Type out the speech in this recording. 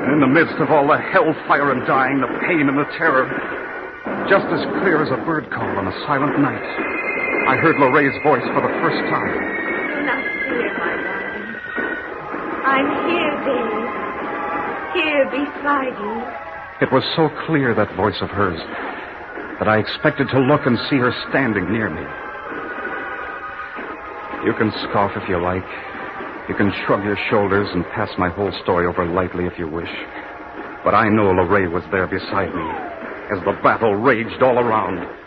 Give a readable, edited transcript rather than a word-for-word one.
In the midst of all the hellfire and dying, the pain and the terror, just as clear as a bird call on a silent night, I heard Lorraine's voice for the first time. Do not fear, my darling. I'm here, Dave. Here beside you. It was so clear, that voice of hers, that I expected to look and see her standing near me. You can scoff if you like. You can shrug your shoulders and pass my whole story over lightly if you wish. But I know Lorraine was there beside me as the battle raged all around.